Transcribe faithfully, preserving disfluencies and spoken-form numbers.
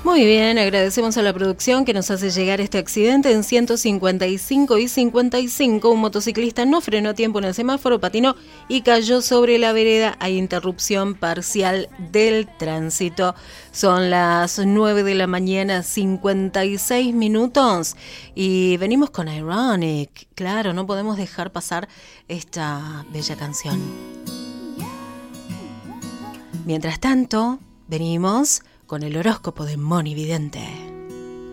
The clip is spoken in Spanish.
Muy bien, agradecemos a la producción que nos hace llegar este accidente en ciento cincuenta y cinco y cincuenta y cinco. Un motociclista no frenó a tiempo en el semáforo, patinó y cayó sobre la vereda. Hay interrupción parcial del tránsito. Son las nueve de la mañana, cincuenta y seis minutos. Y venimos con Ironic. Claro, no podemos dejar pasar esta bella canción. Mientras tanto, venimos con el horóscopo de Moni Vidente.